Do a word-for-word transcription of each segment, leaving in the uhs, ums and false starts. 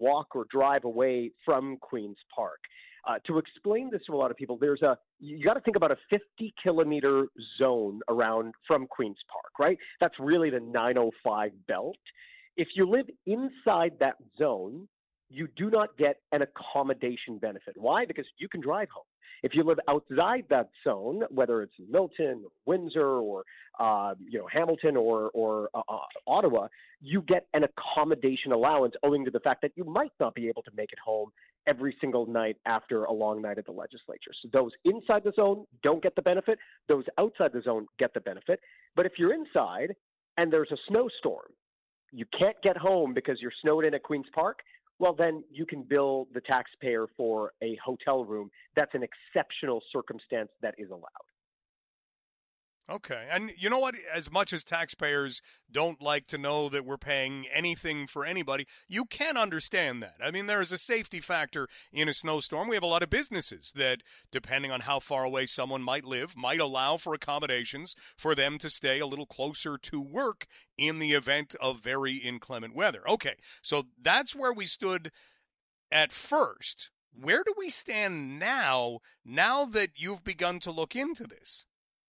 walk or drive away from Queen's Park. Uh, to explain this to a lot of people, there's a you got to think about a fifty kilometer zone around from Queen's Park, right? That's really the nine oh five belt. If you live inside that zone, you do not get an accommodation benefit. Why? Because you can drive home. If you live outside that zone, whether it's Milton, or Windsor, or uh, you know Hamilton, or or uh, uh, Ottawa, you get an accommodation allowance owing to the fact that you might not be able to make it home every single night after a long night at the legislature. So those inside the zone don't get the benefit. Those outside the zone get the benefit. But if you're inside and there's a snowstorm, you can't get home because you're snowed in at Queen's Park, well, then you can bill the taxpayer for a hotel room. That's an exceptional circumstance that is allowed. Okay. And you know what? As much as taxpayers don't like to know that we're paying anything for anybody, you can understand that. I mean, there is a safety factor in a snowstorm. We have a lot of businesses that, depending on how far away someone might live, might allow for accommodations for them to stay a little closer to work in the event of very inclement weather. Okay. So that's where we stood at first. Where do we stand now, now that you've begun to look into this?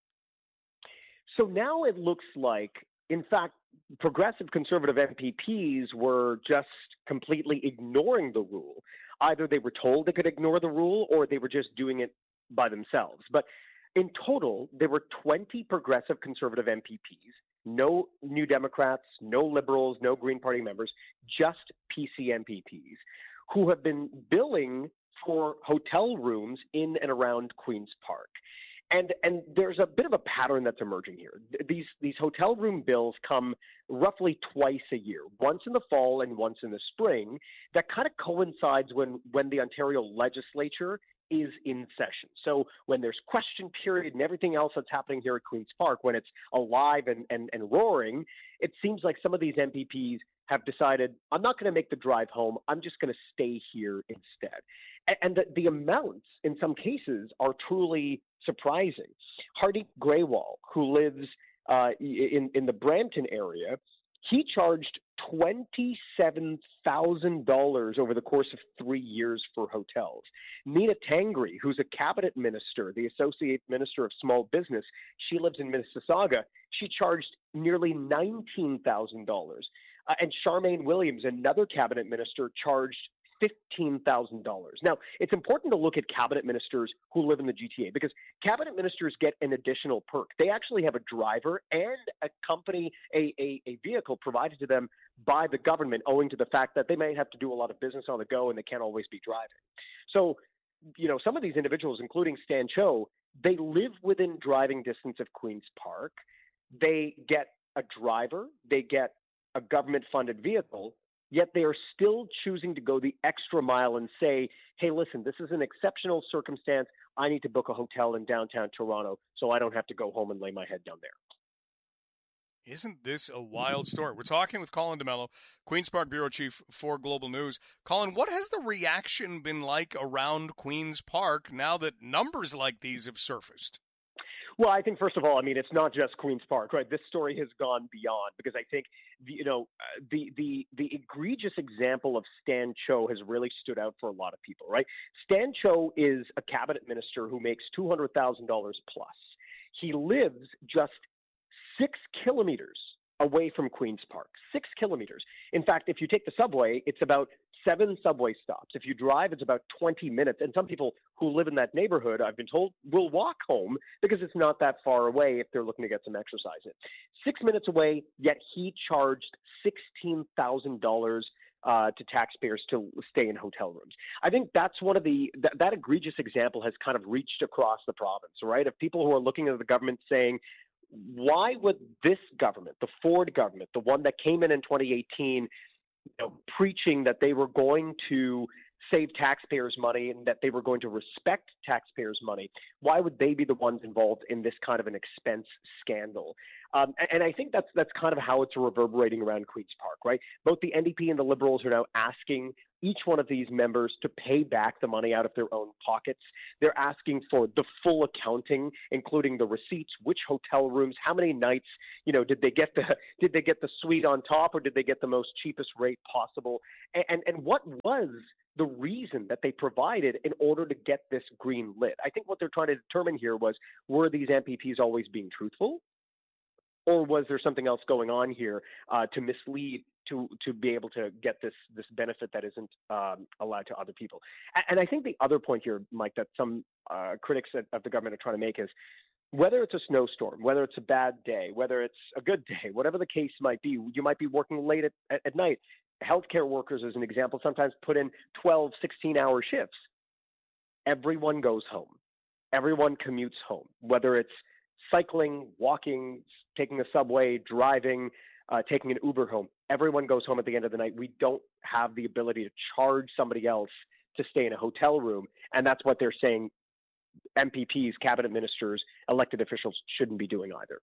So now it looks like, in fact, progressive conservative M P Ps were just completely ignoring the rule. Either they were told they could ignore the rule or they were just doing it by themselves. But in total, there were twenty progressive conservative M P Ps, no New Democrats, no Liberals, no Green Party members, just P C M P Ps, who have been billing for hotel rooms in and around Queen's Park. And and there's a bit of a pattern that's emerging here. These these hotel room bills come roughly twice a year, once in the fall and once in the spring. That kind of coincides when, when the Ontario legislature is in session. So when there's question period and everything else that's happening here at Queen's Park, when it's alive and, and, and roaring, it seems like some of these M P Ps have decided, I'm not going to make the drive home. I'm just going to stay here instead. And, and the, the amounts in some cases are truly surprising. Hardeep Grewal, who lives uh, in, in the Brampton area, he charged twenty-seven thousand dollars over the course of three years for hotels. Nina Tangri, who's a cabinet minister, the associate minister of small business, she lives in Mississauga, she charged nearly nineteen thousand dollars. Uh, and Charmaine Williams, another cabinet minister, charged fifteen thousand dollars. Now, it's important to look at cabinet ministers who live in the G T A because cabinet ministers get an additional perk. They actually have a driver and a company, a, a, a vehicle provided to them by the government, owing to the fact that they may have to do a lot of business on the go and they can't always be driving. So, you know, some of these individuals, including Stan Cho, they live within driving distance of Queen's Park. They get a driver, they get a government-funded vehicle, yet they are still choosing to go the extra mile and say, hey, listen, this is an exceptional circumstance. I need to book a hotel in downtown Toronto so I don't have to go home and lay my head down there. Isn't this a wild story? We're talking with Colin D'Mello, Queen's Park Bureau Chief for Global News. Colin, what has the reaction been like around Queen's Park now that numbers like these have surfaced? Well, I think, first of all, I mean, it's not just Queen's Park, right? This story has gone beyond because I think, you know, the the the egregious example of Stan Cho has really stood out for a lot of people, right? Stan Cho is a cabinet minister who makes two hundred thousand dollars plus. He lives just six kilometers away from Queen's Park, six kilometers. In fact, if you take the subway, it's about seven subway stops. If you drive, it's about twenty minutes. And some people who live in that neighborhood, I've been told, will walk home because it's not that far away if they're looking to get some exercise in. Six minutes away, yet he charged sixteen thousand dollars uh, to taxpayers to stay in hotel rooms. I think that's one of the, th- that egregious example has kind of reached across the province, right? Of people who are looking at the government saying, why would this government, the Ford government, the one that came in in twenty eighteen, you know, preaching that they were going to save taxpayers' money and that they were going to respect taxpayers' money, why would they be the ones involved in this kind of an expense scandal? Um, and, and I think that's that's kind of how it's reverberating around Queen's Park, right? Both the N D P and the Liberals are now asking each one of these members to pay back the money out of their own pockets. They're asking for the full accounting, including the receipts, which hotel rooms, how many nights, you know, did they get the did they get the suite on top, or did they get the most cheapest rate possible? And and, and what was the reason that they provided in order to get this green lit? I think what they're trying to determine here was, were these M P Ps always being truthful? Or was there something else going on here uh, to mislead, to to be able to get this this benefit that isn't um, allowed to other people? And, and I think the other point here, Mike, that some uh, critics of, of the government are trying to make is, whether it's a snowstorm, whether it's a bad day, whether it's a good day, whatever the case might be, you might be working late at, at, at night. Healthcare workers, as an example, sometimes put in twelve, sixteen-hour shifts. Everyone goes home. Everyone commutes home, whether it's cycling, walking, taking the subway, driving, uh, taking an Uber home. Everyone goes home at the end of the night. We don't have the ability to charge somebody else to stay in a hotel room, and that's what they're saying M P Ps, cabinet ministers, elected officials shouldn't be doing either.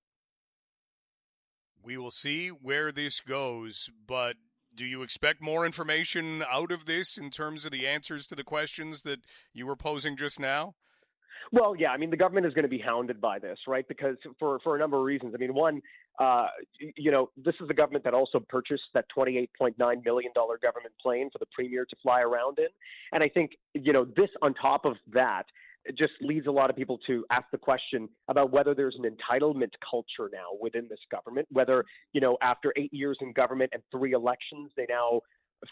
We will see where this goes, but do you expect more information out of this in terms of the answers to the questions that you were posing just now? Well, yeah, I mean, the government is going to be hounded by this, right? Because for, for a number of reasons. I mean, one, uh, you know, this is the government that also purchased that twenty-eight point nine million dollars government plane for the premier to fly around in. And I think, you know, this on top of that, it just leads a lot of people to ask the question about whether there's an entitlement culture now within this government, whether, you know, after eight years in government and three elections, they now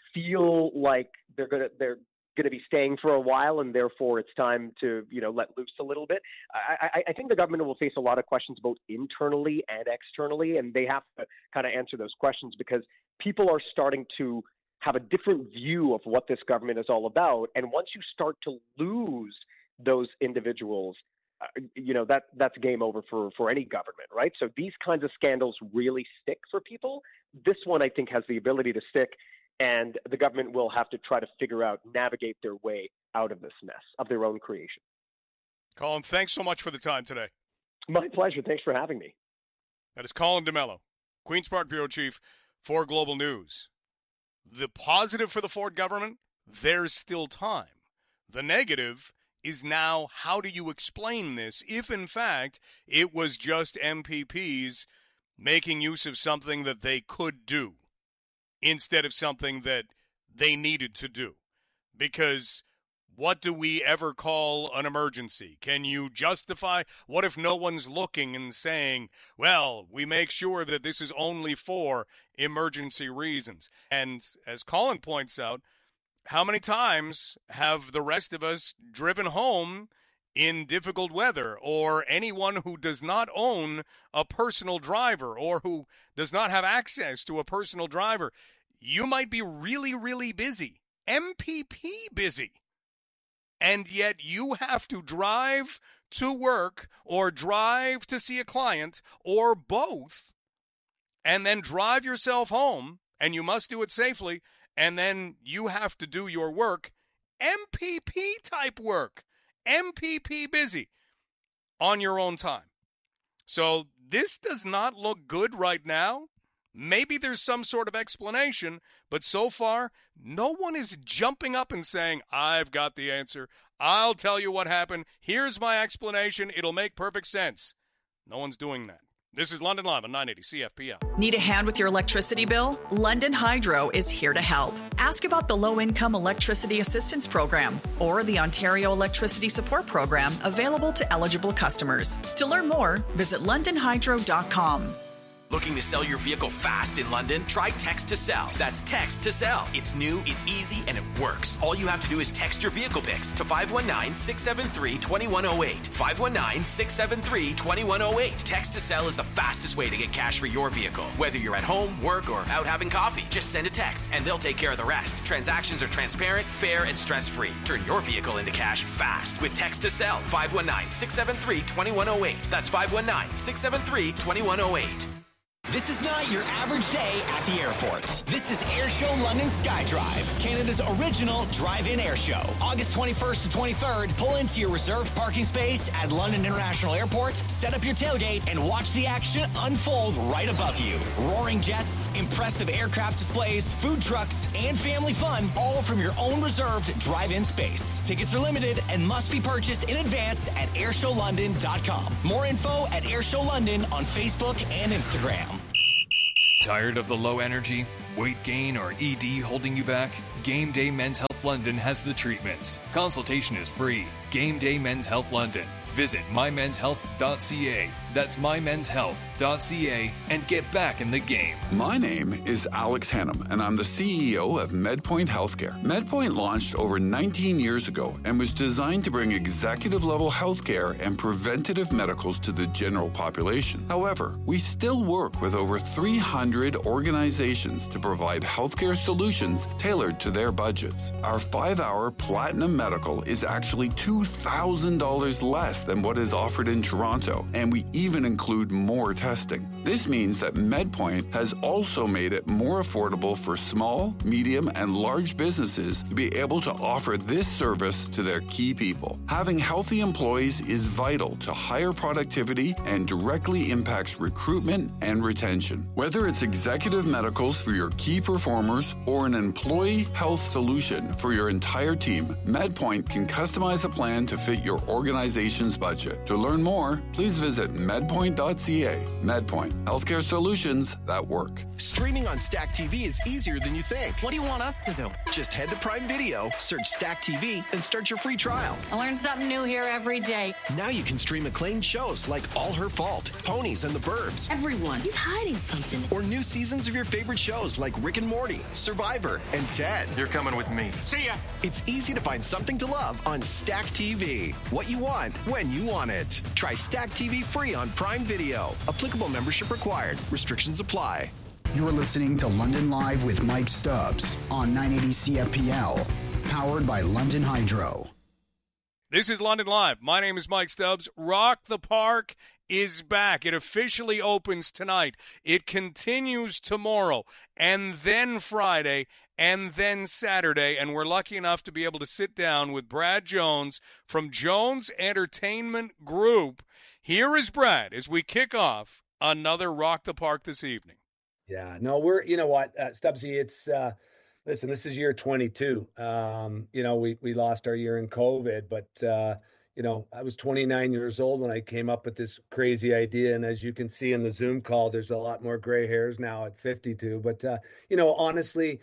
feel like they're going to, they're going to be staying for a while, and therefore it's time to, you know, let loose a little bit. I, I, I think the government will face a lot of questions both internally and externally, and they have to kind of answer those questions because people are starting to have a different view of what this government is all about. And once you start to lose those individuals, uh, you know, that that's game over for, for any government, right? So these kinds of scandals really stick for people. This one, I think, has the ability to stick, and the government will have to try to figure out, navigate their way out of this mess of their own creation. Colin, thanks so much for the time today. My pleasure. Thanks for having me. That is Colin D'Mello, Queen's Park Bureau Chief for Global News. The positive for the Ford government, there's still time. The negative is now, how do you explain this if, in fact, it was just M P Ps making use of something that they could do instead of something that they needed to do? Because what do we ever call an emergency? Can you justify? What if no one's looking and saying, well, we make sure that this is only for emergency reasons? And as Colin points out, how many times have the rest of us driven home in difficult weather, or anyone who does not own a personal driver or who does not have access to a personal driver? You might be really, really busy, M P P busy, and yet you have to drive to work or drive to see a client or both, and then drive yourself home, and you must do it safely, and then you have to do your work, M P P type work, M P P busy, on your own time. So this does not look good right now. Maybe there's some sort of explanation, but so far, no one is jumping up and saying, I've got the answer. I'll tell you what happened. Here's my explanation. It'll make perfect sense. No one's doing that. This is London Live on nine eighty C F P L. Need a hand with your electricity bill? London Hydro is here to help. Ask about the Low-Income Electricity Assistance Program or the Ontario Electricity Support Program available to eligible customers. To learn more, visit london hydro dot com. Looking to sell your vehicle fast in London? Try Text to Sell. That's Text to Sell. It's new, it's easy, and it works. All you have to do is text your vehicle pics to five one nine, six seven three, two one zero eight. five one nine, six seven three, two one zero eight. Text to Sell is the fastest way to get cash for your vehicle. Whether you're at home, work, or out having coffee, just send a text and they'll take care of the rest. Transactions are transparent, fair, and stress-free. Turn your vehicle into cash fast with Text to Sell. five one nine, six seven three, two one zero eight. That's five one nine, six seven three, two one zero eight. This is not your average day at the airport. This is Airshow London SkyDrive, Canada's original drive-in airshow. August twenty-first to twenty-third, pull into your reserved parking space at London International Airport, set up your tailgate, and watch the action unfold right above you. Roaring jets, impressive aircraft displays, food trucks, and family fun, all from your own reserved drive-in space. Tickets are limited and must be purchased in advance at airshow london dot com. More info at Airshow London on Facebook and Instagram. Tired of the low energy, weight gain, or E D holding you back? Game Day Men's Health London has the treatments. Consultation is free. Game Day Men's Health London. Visit my men's health dot c a. That's my men's health dot c a and get back in the game. My name is Alex Hannum, and I'm the C E O of MedPoint Healthcare. MedPoint launched over nineteen years ago and was designed to bring executive-level healthcare and preventative medicals to the general population. However, we still work with over three hundred organizations to provide healthcare solutions tailored to their budgets. Our five-hour Platinum Medical is actually two thousand dollars less than what is offered in Toronto, and we even include more testing. This means that MedPoint has also made it more affordable for small, medium, and large businesses to be able to offer this service to their key people. Having healthy employees is vital to higher productivity and directly impacts recruitment and retention. Whether it's executive medicals for your key performers or an employee health solution for your entire team, MedPoint can customize a plan to fit your organization's budget. To learn more, please visit medpoint dot c a. MedPoint, healthcare solutions that work. Streaming on Stack T V is easier than you think. What do you want us to do? Just head to Prime Video, search Stack T V, and start your free trial. I learn something new here every day. Now you can stream acclaimed shows like All Her Fault, Ponies and the Burbs. Everyone, he's hiding something. Or new seasons of your favorite shows like Rick and Morty, Survivor, and Ted. You're coming with me. See ya! It's easy to find something to love on Stack T V. What you want, when you want it. Try Stack T V free on Prime Video. Applicable membership required. Restrictions apply. You're listening to London Live with Mike Stubbs on nine eighty C F P L, powered by London Hydro. This is London Live. My name is Mike Stubbs. Rock the Park is back. It officially opens tonight. It continues tomorrow, and then Friday, and then Saturday. And we're lucky enough to be able to sit down with Brad Jones from Jones Entertainment Group. Here is Brad as we kick off another Rock the Park this evening. Yeah, no, we're, you know what, uh, Stubbsy, it's, uh, listen, this is year twenty-two. Um, you know, we, we lost our year in COVID, but, uh, you know, I was twenty-nine years old when I came up with this crazy idea. And as you can see in the Zoom call, there's a lot more gray hairs now at fifty-two. But, uh, you know, honestly,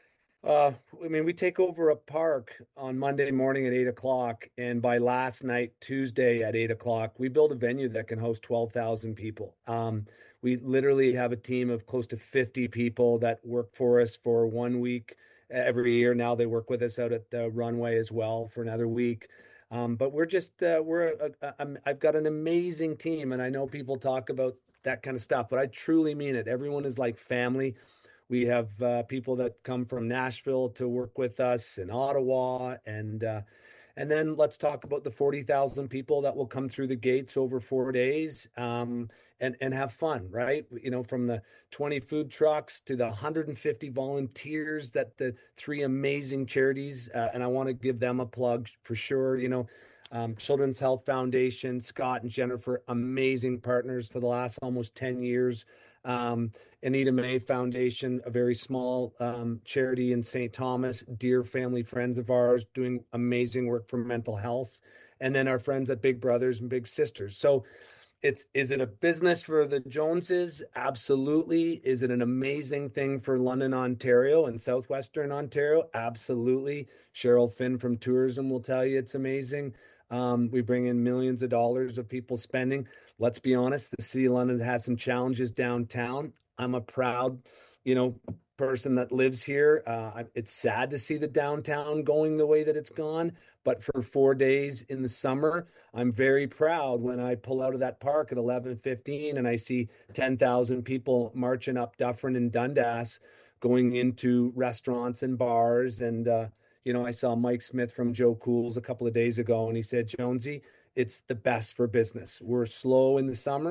uh, I mean, we take over a park on Monday morning at eight o'clock. And by last night, Tuesday at eight o'clock, we build a venue that can host twelve thousand people. Um, we literally have a team of close to fifty people that work for us for one week every year. Now they work with us out at the runway as well for another week. Um, but we're just, uh, we're, a, a, a, I've got an amazing team, and I know people talk about that kind of stuff, but I truly mean it. Everyone is like family. We have uh, people that come from Nashville to work with us in Ottawa. And, uh, and then let's talk about the forty thousand people that will come through the gates over four days um, and, and have fun, right? You know, from the twenty food trucks to the one hundred fifty volunteers that the three amazing charities, uh, and I want to give them a plug for sure, you know, um, Children's Health Foundation, Scott and Jennifer, amazing partners for the last almost ten years. Um, Anita May Foundation, a very small um, charity in Saint Thomas, dear family friends of ours, doing amazing work for mental health. And then our friends at Big Brothers and Big Sisters. So it's, is it a business for the Joneses? Absolutely. Is it an amazing thing for London, Ontario and Southwestern Ontario? Absolutely. Cheryl Finn from tourism will tell you it's amazing. Um, we bring in millions of dollars of people spending. Let's be honest, the city of London has some challenges downtown. I'm a proud, you know, person that lives here. Uh, it's sad to see the downtown going the way that it's gone, but for four days in the summer, I'm very proud when I pull out of that park at eleven fifteen and I see ten thousand people marching up Dufferin and Dundas, going into restaurants and bars. And, uh, you know, I saw Mike Smith from Joe Cool's a couple of days ago, and he said, Jonesy, it's the best for business. We're slow in the summer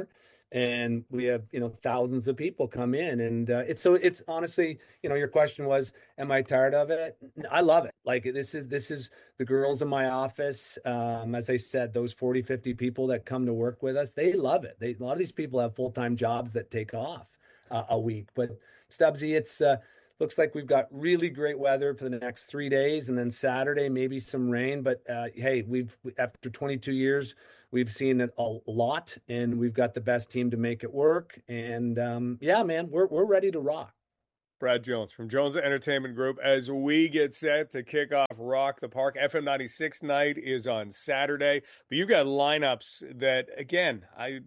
and we have, you know, thousands of people come in. And uh, it's so it's honestly, you know, your question was, am I tired of it? I love it. Like this is this is the girls in my office. Um, as I said, those forty, fifty people that come to work with us, they love it. They, a lot of these people have full-time jobs that take off uh, a week. But Stubbsy, it's uh, looks like we've got really great weather for the next three days, and then Saturday maybe some rain. But uh, hey, we've after twenty-two years, we've seen it a lot, and we've got the best team to make it work. And um, yeah, man, we're we're ready to rock. Brad Jones from Jones Entertainment Group as we get set to kick off Rock the Park. F M ninety-six night is on Saturday, but you've got lineups that, again, I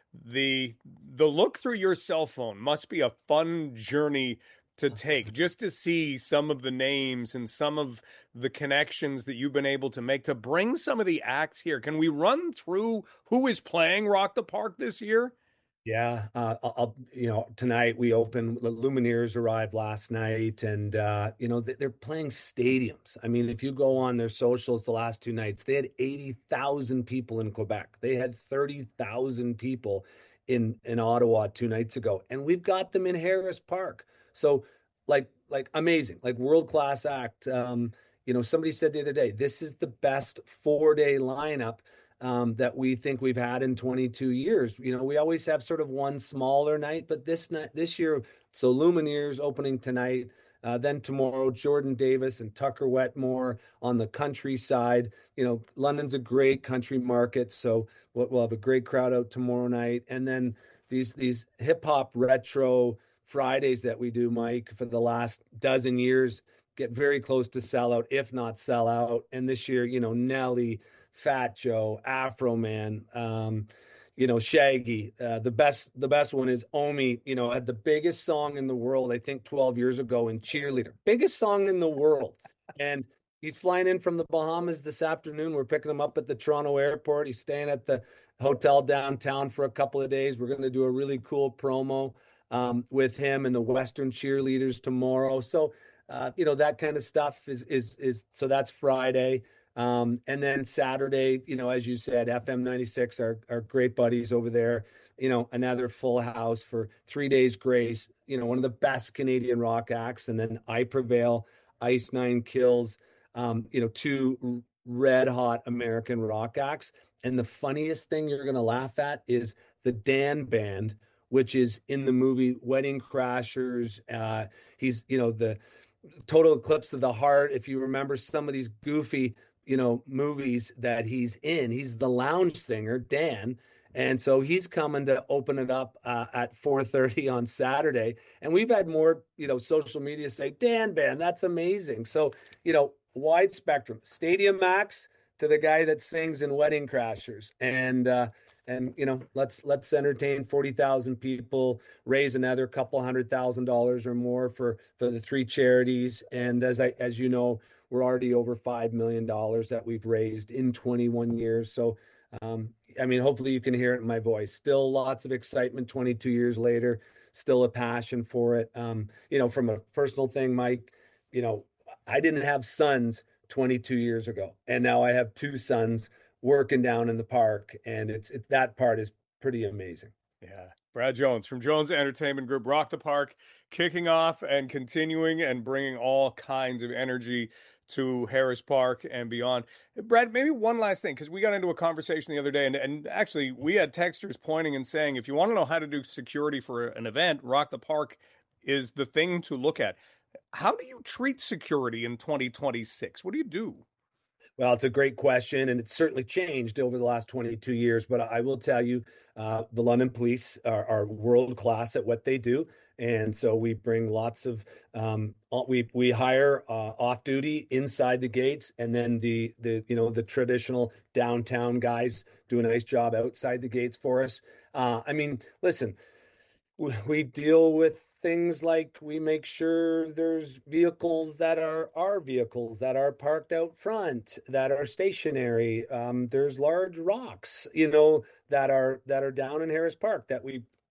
the the look through your cell phone must be a fun journey to take, just to see some of the names and some of the connections that you've been able to make to bring some of the acts here. Can we run through who is playing Rock the Park this year? Yeah, uh, I'll, you know, tonight we open, the Lumineers arrived last night, and, uh, you know, they're playing stadiums. I mean, if you go on their socials the last two nights, they had eighty thousand people in Quebec. They had thirty thousand people in, in Ottawa two nights ago, and we've got them in Harris Park. So like, like amazing, like world-class act. Um, you know, somebody said the other day, this is the best four-day lineup um, that we think we've had in twenty-two years. You know, we always have sort of one smaller night, but this night, this year, so Lumineers opening tonight, uh, then tomorrow, Jordan Davis and Tucker Wetmore on the country side. You know, London's a great country market, so we'll, we'll have a great crowd out tomorrow night. And then these, these hip-hop retro Fridays that we do, Mike, for the last dozen years, get very close to sell out, if not sell out. And this year, you know, Nelly, Fat Joe, Afro Man, um, you know, Shaggy. Uh, the best, the best one is Omi. You know, had the biggest song in the world, I think, twelve years ago in Cheerleader. Biggest song in the world, and he's flying in from the Bahamas this afternoon. We're picking him up at the Toronto airport. He's staying at the hotel downtown for a couple of days. We're going to do a really cool promo um, with him and the Western Cheerleaders tomorrow. So, uh, you know, that kind of stuff is is is. So that's Friday. Um, and then Saturday, you know, as you said, F M ninety-six, our, our great buddies over there, you know, another full house for three days grace, you know, one of the best Canadian rock acts. And then I Prevail, Ice Nine Kills, um, you know, two red hot American rock acts. And the funniest thing you're going to laugh at is the Dan Band, which is in the movie Wedding Crashers. Uh, he's, you know, the Total Eclipse of the Heart. If you remember some of these goofy, you know, movies that he's in, he's the lounge singer, Dan. And so he's coming to open it up uh, at four thirty on Saturday. And we've had more, you know, social media say, Dan Band, that's amazing. So, you know, wide spectrum, Stadium Max to the guy that sings in Wedding Crashers. And, uh, and, you know, let's, let's entertain forty thousand people, raise another couple hundred thousand dollars or more for, for the three charities. And as I, as you know, we're already over five million dollars that we've raised in twenty-one years. So, um, I mean, hopefully you can hear it in my voice. Still lots of excitement twenty-two years later, still a passion for it. Um, you know, from a personal thing, Mike, you know, I didn't have sons twenty-two years ago, and now I have two sons working down in the park, and it's, it's that part is pretty amazing. Yeah. Brad Jones from Jones Entertainment Group, Rock the Park, kicking off and continuing and bringing all kinds of energy to Harris Park and beyond. Brad, maybe one last thing, because we got into a conversation the other day, and, and actually we had texters pointing and saying, if you want to know how to do security for an event, Rock the Park is the thing to look at. How do you treat security in twenty twenty-six? What do you do? Well, it's a great question, and it's certainly changed over the last twenty-two years. But I will tell you, uh, the London Police are, are world class at what they do, and so we bring lots of um, we we hire uh, off duty inside the gates, and then the the you know the traditional downtown guys do a nice job outside the gates for us. Uh, I mean, listen, we, we deal with things like we make sure there's vehicles that are our vehicles that are parked out front, that are stationary. Um, there's large rocks, you know, that are that are down in Harris Park that we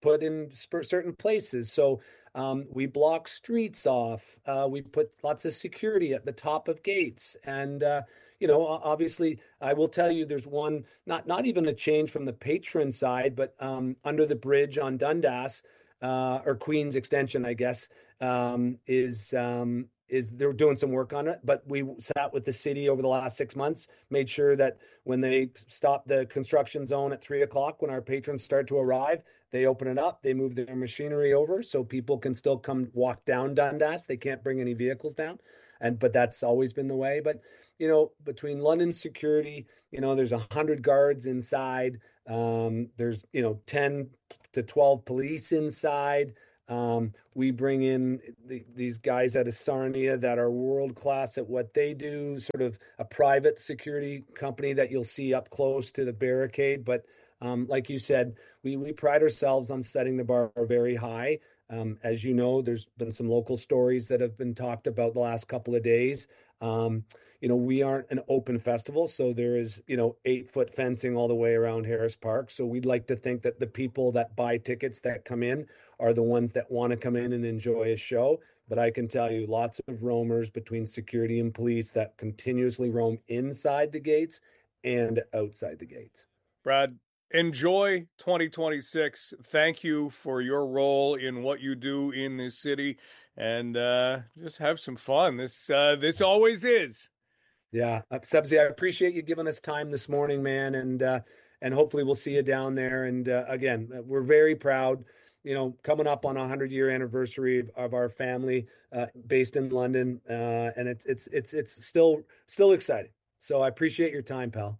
put in sp- certain places. So um, we block streets off. Uh, we put lots of security at the top of gates. And, uh, you know, obviously, I will tell you there's one, not, not even a change from the patron side, but um, under the bridge on Dundas, uh, or Queens Extension, I guess, um, is... Um, is they're doing some work on it, but we sat with the city over the last six months, made sure that when they stop the construction zone at three o'clock, when our patrons start to arrive, they open it up, they move their machinery over so people can still come walk down Dundas. They can't bring any vehicles down. And, but that's always been the way. But, you know, between London security, you know, there's a hundred guards inside. Um, there's, you know, ten to twelve police inside. Um, we bring in the, these guys out of Sarnia that are world-class at what they do, sort of a private security company that you'll see up close to the barricade. But um, like you said, we, we pride ourselves on setting the bar very high. Um, as you know, there's been some local stories that have been talked about the last couple of days. Um, you know, we aren't an open festival, so there is, you know, eight foot fencing all the way around Harris Park. So we'd like to think that the people that buy tickets that come in are the ones that want to come in and enjoy a show. But I can tell you lots of roamers between security and police that continuously roam inside the gates and outside the gates. Brad, enjoy twenty twenty-six. Thank you for your role in what you do in this city, and uh, just have some fun. This uh, this always is. Yeah, uh, Sebzi, I appreciate you giving us time this morning, man, and uh, and hopefully we'll see you down there. And uh, again, we're very proud, you know, coming up on a hundred year anniversary of, of our family uh, based in London, uh, and it's it's it's it's still still exciting. So I appreciate your time, pal.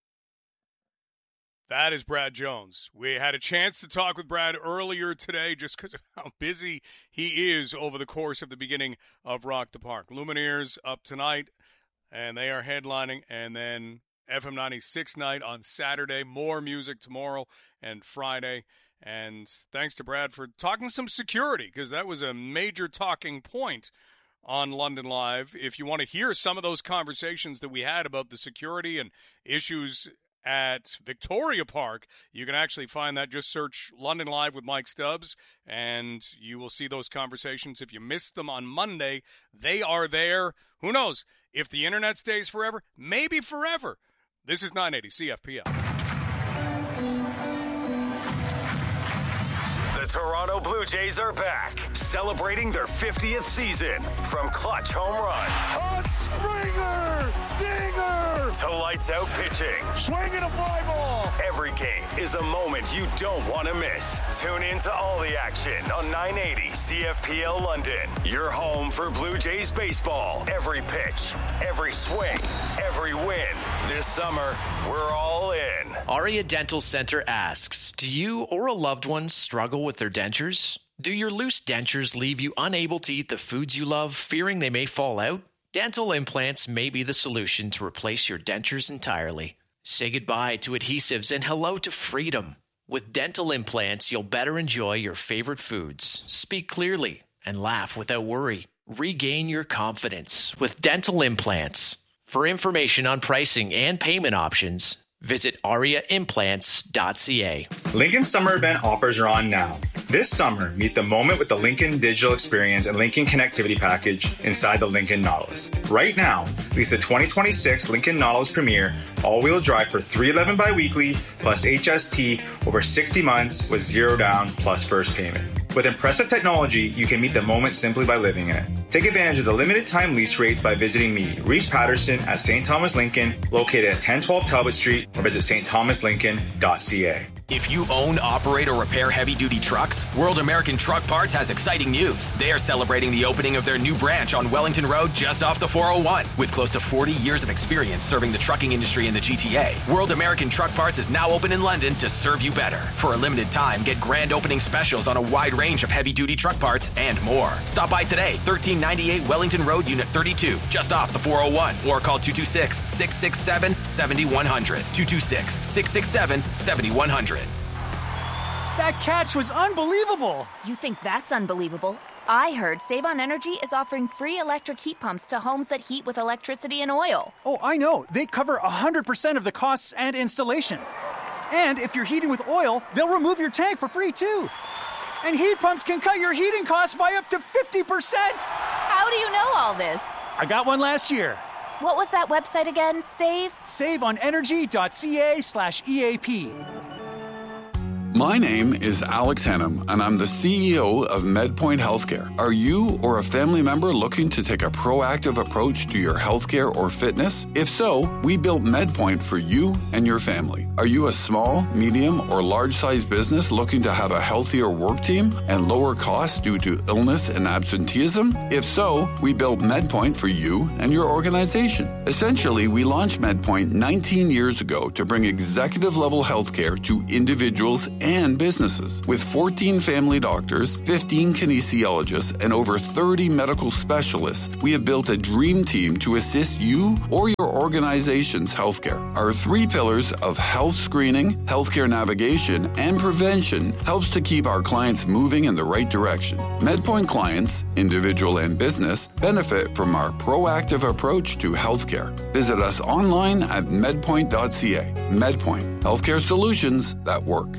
That is Brad Jones. We had a chance to talk with Brad earlier today just because of how busy he is over the course of the beginning of Rock the Park. Lumineers up tonight, and they are headlining, and then F M ninety-six night on Saturday, more music tomorrow and Friday. And thanks to Brad for talking some security, because that was a major talking point on London Live. If you want to hear some of those conversations that we had about the security and issues at Victoria Park, you can actually find that. Just search London Live with Mike Stubbs, and you will see those conversations. If you missed them on Monday, they are there. Who knows? If the internet stays forever, maybe forever. This is nine eighty C F P L. The Toronto Blue Jays are back, celebrating their fiftieth season. From clutch home runs, a Springer dinger, to lights out pitching, swinging a fly ball. Every game is a moment you don't want to miss. Tune in to all the action on nine eighty C F P L London. Your home for Blue Jays baseball. Every pitch, every swing, every win. This summer, we're all in. Aria Dental Center asks, do you or a loved one struggle with their dentures? Do your loose dentures leave you unable to eat the foods you love, fearing they may fall out? Dental implants may be the solution to replace your dentures entirely. Say goodbye to adhesives and hello to freedom. With dental implants, you'll better enjoy your favorite foods, speak clearly, and laugh without worry. Regain your confidence with dental implants. For information on pricing and payment options, visit aria implants dot c a. Lincoln Summer Event offers are on now. This summer, meet the moment with the Lincoln Digital Experience and Lincoln Connectivity Package inside the Lincoln Nautilus. Right now, lease the twenty twenty-six Lincoln Nautilus Premier all-wheel drive for three hundred eleven dollars bi-weekly plus H S T over sixty months with zero down plus first payment. With impressive technology, you can meet the moment simply by living in it. Take advantage of the limited time lease rates by visiting me, Reese Patterson, at Saint Thomas Lincoln, located at ten twelve Talbot Street, or visit st thomas lincoln dot c a. If you own, operate, or repair heavy-duty trucks, World American Truck Parts has exciting news. They are celebrating the opening of their new branch on Wellington Road just off the four oh one. With close to forty years of experience serving the trucking industry in the G T A, World American Truck Parts is now open in London to serve you better. For a limited time, get grand opening specials on a wide range of heavy-duty truck parts and more. Stop by today, thirteen ninety-eight Wellington Road, Unit thirty-two, just off the four oh one, or call two two six, six six seven, seven one zero zero, two two six, six six seven, seven one zero zero. That catch was unbelievable! You think that's unbelievable? I heard Save On Energy is offering free electric heat pumps to homes that heat with electricity and oil. Oh, I know. They cover one hundred percent of the costs and installation. And if you're heating with oil, they'll remove your tank for free, too. And heat pumps can cut your heating costs by up to fifty percent. How do you know all this? I got one last year. What was that website again? Save? saveonenergy.ca slash EAP. My name is Alex Hannum, and I'm the C E O of MedPoint Healthcare. Are you or a family member looking to take a proactive approach to your healthcare or fitness? If so, we built MedPoint for you and your family. Are you a small, medium, or large-sized business looking to have a healthier work team and lower costs due to illness and absenteeism? If so, we built MedPoint for you and your organization. Essentially, we launched MedPoint nineteen years ago to bring executive-level healthcare to individuals and businesses. With fourteen family doctors, fifteen kinesiologists, and over thirty medical specialists, we have built a dream team to assist you or your organization's healthcare. Our three pillars of health screening, healthcare navigation, and prevention helps to keep our clients moving in the right direction. MedPoint clients, individual and business, benefit from our proactive approach to healthcare. Visit us online at medpoint dot c a. MedPoint, healthcare solutions that work.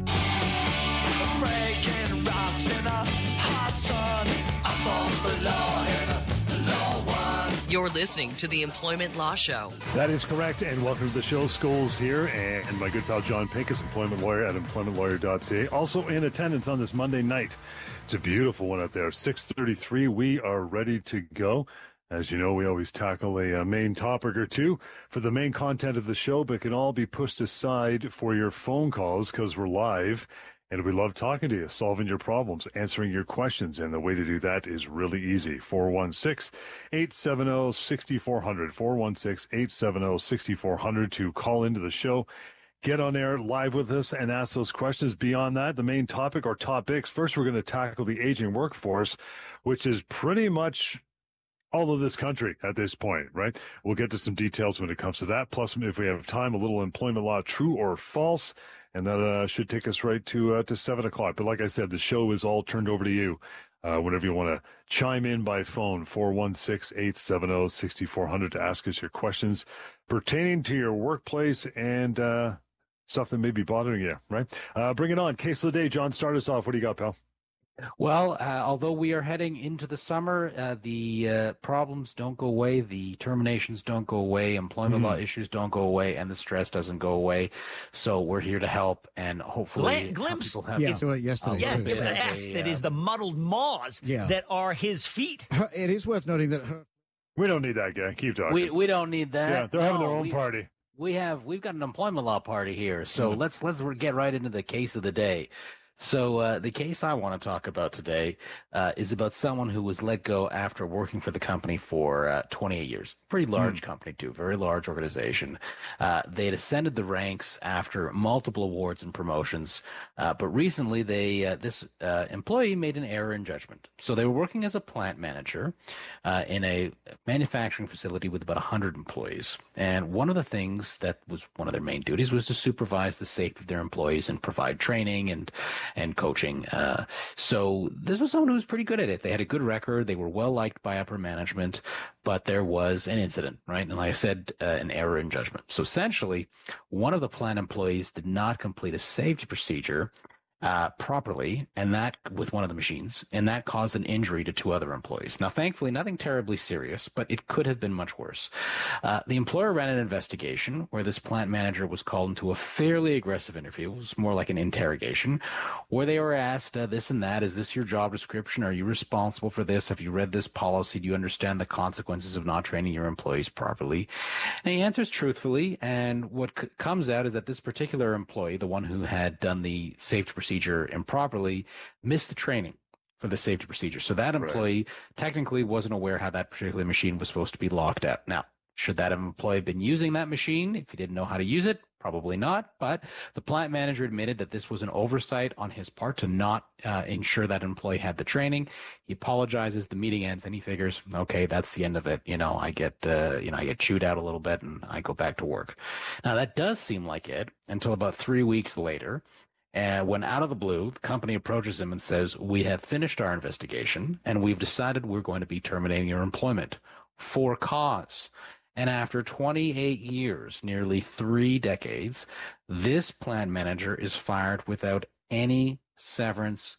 You're listening to the Employment Law Show. That is correct, and welcome to the show. Scholes here, and my good pal John Pincus, employment lawyer at employment lawyer dot c a. Also in attendance on this Monday night. It's a beautiful one out there. six thirty-three, we are ready to go. As you know, we always tackle a, a main topic or two for the main content of the show, but can all be pushed aside for your phone calls because we're live. And we love talking to you, solving your problems, answering your questions. And the way to do that is really easy. four one six, eight seven zero, six four zero zero. four one six, eight seven zero, six four zero zero to call into the show. Get on air live with us and ask those questions. Beyond that, the main topic or topics. First, we're going to tackle the aging workforce, which is pretty much all of this country at this point, right? We'll get to some details when it comes to that. Plus, if we have time, a little employment law, true or false. And that uh, should take us right to uh, to seven o'clock. But like I said, the show is all turned over to you. Uh, whenever you want to chime in by phone, four one six, eight seven zero, six four zero zero to ask us your questions pertaining to your workplace and uh, stuff that may be bothering you, right? Uh, bring it on. Case of the day. John, start us off. What do you got, pal? Well, uh, although we are heading into the summer, uh, the uh, problems don't go away, the terminations don't go away, employment mm-hmm. law issues don't go away, and the stress doesn't go away. So we're here to help, and hopefully glimpse people have yeah. into it yesterday. Yeah, it's an S that uh, is the muddled maws yeah. that are his feet. It is worth noting that her- we don't need that guy. Keep talking. We we don't need that. Yeah, they're no, having their own we, party. We have we've got an employment law party here. So mm-hmm. let's let's get right into the case of the day. So uh, the case I want to talk about today uh, is about someone who was let go after working for the company for uh, twenty-eight years. Pretty large mm. company, too. Very large organization. Uh, they had ascended the ranks after multiple awards and promotions. Uh, but recently, they uh, this uh, employee made an error in judgment. So they were working as a plant manager uh, in a manufacturing facility with about one hundred employees. And one of the things that was one of their main duties was to supervise the safety of their employees and provide training and and coaching. Uh, so this was someone who was pretty good at it. They had a good record. They were well liked by upper management, but there was an incident, right? And like I said, uh, an error in judgment. So essentially, one of the plant employees did not complete a safety procedure uh, properly, and that with one of the machines, and that caused an injury to two other employees. Now, thankfully, nothing terribly serious, but it could have been much worse. Uh, the employer ran an investigation where this plant manager was called into a fairly aggressive interview. It was more like an interrogation, where they were asked uh, this and that. Is this your job description? Are you responsible for this? Have you read this policy? Do you understand the consequences of not training your employees properly? And he answers truthfully, and what c- comes out is that this particular employee, the one who had done the safety procedure improperly, missed the training for the safety procedure. So that employee right. technically wasn't aware how that particular machine was supposed to be locked out. Now, should that employee have been using that machine if he didn't know how to use it? Probably not. But the plant manager admitted that this was an oversight on his part to not uh, ensure that employee had the training. He apologizes. The meeting ends, and he figures, okay, that's the end of it. You know, I get, uh, you know, I get chewed out a little bit, and I go back to work. Now, that does seem like it until about three weeks later. And when out of the blue, the company approaches him and says, we have finished our investigation and we've decided we're going to be terminating your employment for cause. And after twenty-eight years, nearly three decades, this plant manager is fired without any severance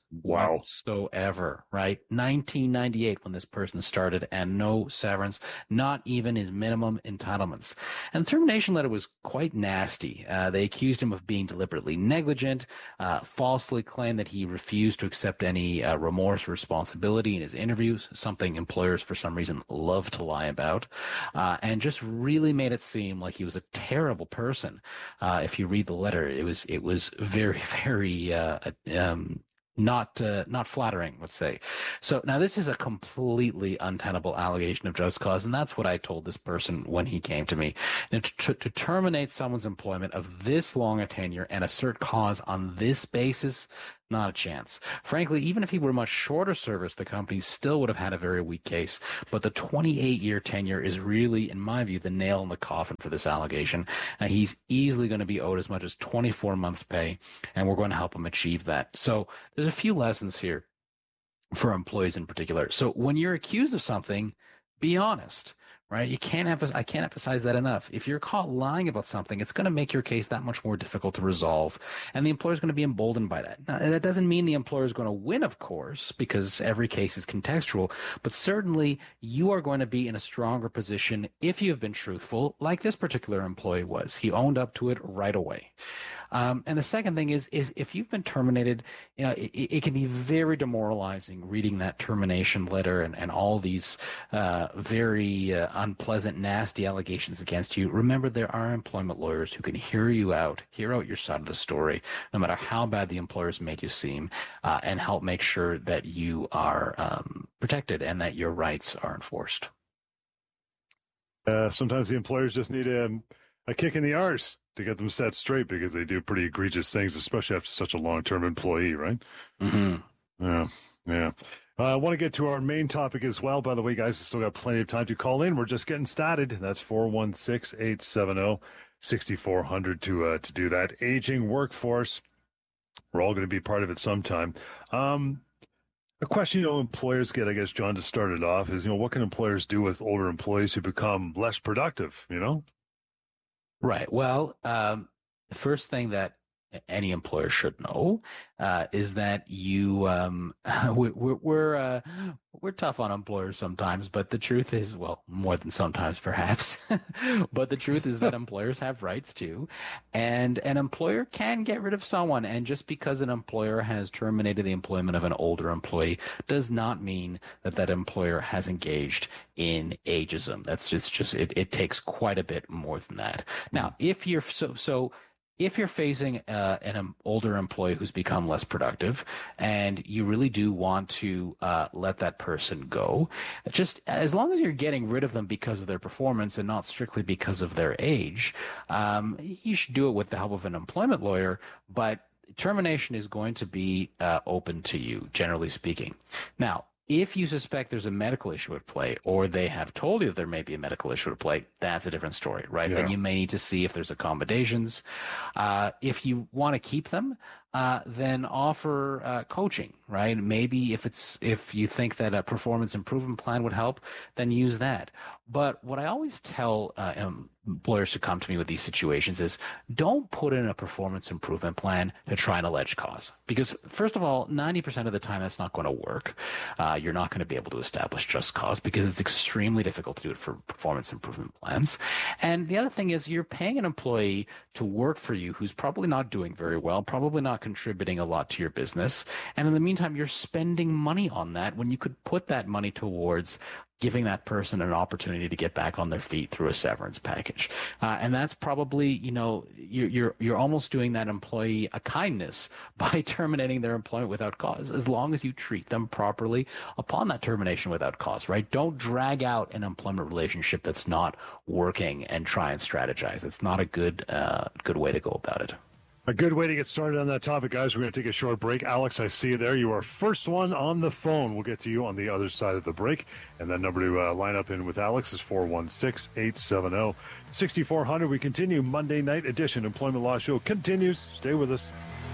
Wow. Whatsoever, right? nineteen ninety-eight when this person started, and no severance, not even his minimum entitlements. And the termination letter was quite nasty. Uh, they accused him of being deliberately negligent, uh, falsely claimed that he refused to accept any uh, remorse or responsibility in his interviews, something employers for some reason love to lie about, uh, and just really made it seem like he was a terrible person. Uh, if you read the letter, it was it was very, very uh, um, not uh, not flattering, let's say. So now this is a completely untenable allegation of just cause, and that's what I told this person when he came to me. And to, to terminate someone's employment of this long a tenure and assert cause on this basis, not a chance. Frankly, even if he were much shorter service, the company still would have had a very weak case. But the twenty-eight year tenure is really, in my view, the nail in the coffin for this allegation. Uh, he's easily going to be owed as much as twenty-four months' pay, and we're going to help him achieve that. So there's a few lessons here for employees in particular. So when you're accused of something, be honest. Right? You can't emphasize, I can't emphasize that enough. If you're caught lying about something, it's going to make your case that much more difficult to resolve. And the employer is going to be emboldened by that. Now, that doesn't mean the employer is going to win, of course, because every case is contextual, but certainly you are going to be in a stronger position if you've been truthful, like this particular employee was. He owned up to it right away. Um, and the second thing is, is if you've been terminated, you know, it, it can be very demoralizing reading that termination letter and, and all these uh, very uh, unpleasant, nasty allegations against you. Remember, there are employment lawyers who can hear you out, hear out your side of the story, no matter how bad the employer's made you seem, uh, and help make sure that you are um, protected and that your rights are enforced. Uh, sometimes the employers just need a, a kick in the arse to get them set straight, because they do pretty egregious things, especially after such a long-term employee, right? Mm-hmm. Yeah, yeah. Uh, I want to get to our main topic as well. By the way, guys, still got plenty of time to call in. We're just getting started. That's four one six, eight seven zero, six four zero zero to uh, to do that. Aging workforce. We're all going to be part of it sometime. Um, a question, you know, employers get, I guess, John, to start it off is, you know, what can employers do with older employees who become less productive, you know? Right. Well, um, the first thing that any employer should know uh, is that you um, we, we're we're, uh, we're tough on employers sometimes, but the truth is, well, more than sometimes perhaps, but the truth is that employers have rights too, and an employer can get rid of someone. And just because an employer has terminated the employment of an older employee does not mean that that employer has engaged in ageism. That's just just it, it takes quite a bit more than that. Now, if you're so so. If you're facing uh, an um, older employee who's become less productive and you really do want to uh, let that person go, just as long as you're getting rid of them because of their performance and not strictly because of their age, um, you should do it with the help of an employment lawyer, but termination is going to be uh, open to you, generally speaking. Now, if you suspect there's a medical issue at play, or they have told you that there may be a medical issue at play, that's a different story, right? Yeah. Then you may need to see if there's accommodations. Uh, if you want to keep them, uh, then offer uh, coaching, right? Maybe if it's if you think that a performance improvement plan would help, then use that. But what I always tell uh, employers who come to me with these situations is, don't put in a performance improvement plan to try and allege cause. Because first of all, ninety percent of the time that's not going to work. Uh, you're not going to be able to establish just cause because it's extremely difficult to do it for performance improvement plans. And the other thing is, you're paying an employee to work for you who's probably not doing very well, probably not contributing a lot to your business. And in the meantime, you're spending money on that when you could put that money towards giving that person an opportunity to get back on their feet through a severance package. Uh, and that's probably, you know, you're, you're, you're almost doing that employee a kindness by terminating their employment without cause, as long as you treat them properly upon that termination without cause, right? Don't drag out an employment relationship that's not working and try and strategize. It's not a good, uh, good way to go about it. A good way to get started on that topic, guys. We're going to take a short break. Alex, I see you there. You are first one on the phone. We'll get to you on the other side of the break. And that number to uh, line up in with Alex is four one six, eight seven zero, six four zero zero. We continue. Monday night edition Employment Law Show continues. Stay with us.